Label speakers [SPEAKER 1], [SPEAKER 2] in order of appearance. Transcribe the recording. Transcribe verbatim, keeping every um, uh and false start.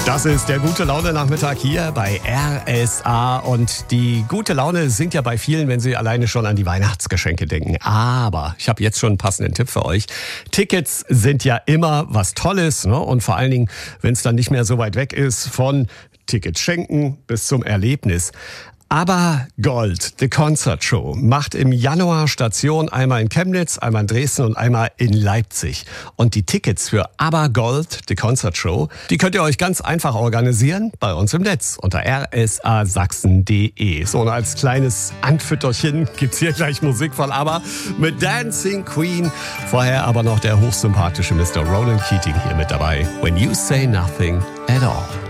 [SPEAKER 1] Das ist der Gute-Laune-Nachmittag hier bei R S A. Und die gute Laune sinkt ja bei vielen, wenn sie alleine schon an die Weihnachtsgeschenke denken. Aber ich habe jetzt schon einen passenden Tipp für euch. Tickets sind ja immer was Tolles, ne? Und vor allen Dingen, wenn es dann nicht mehr so weit weg ist, von Tickets schenken bis zum Erlebnis. ABBA Gold, The Concert Show, macht im Januar Station, einmal in Chemnitz, einmal in Dresden und einmal in Leipzig. Und die Tickets für ABBA Gold, The Concert Show, die könnt ihr euch ganz einfach organisieren bei uns im Netz unter r s a sachsen punkt d e. So, und als kleines Anfütterchen gibt's hier gleich Musik von ABBA mit Dancing Queen. Vorher aber noch der hochsympathische Mister Ronan Keating hier mit dabei. When you say nothing at all.